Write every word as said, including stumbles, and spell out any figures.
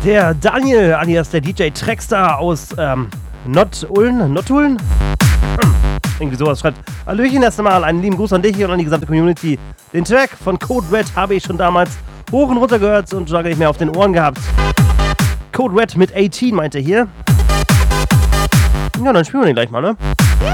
Der Daniel, alias der D J Trackstar aus ähm, Not-Uln, Not-Uln? Hm, irgendwie sowas schreibt. Hallöchen erst einmal, einen lieben Gruß an dich und an die gesamte Community. Den Track von Code Red habe ich schon damals hoch und runter gehört und schon nicht mehr auf den Ohren gehabt. Code Red mit achtzehn meint er hier. Ja, dann spielen wir den gleich mal, ne?